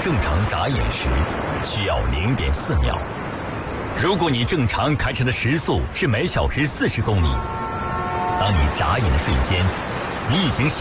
正常眨眼时需要0.4秒。如果你正常开车的时速是每小时40公里，当你眨眼的瞬间，你已经